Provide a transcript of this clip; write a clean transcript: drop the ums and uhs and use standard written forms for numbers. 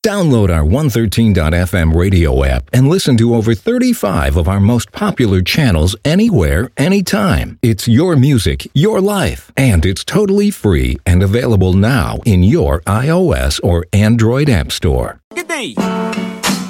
Download our 113.fm radio app and listen to over 35 of our most popular channels anywhere, anytime. It's your music, your life, and it's totally free and available now in your iOS or Android app store. Good day.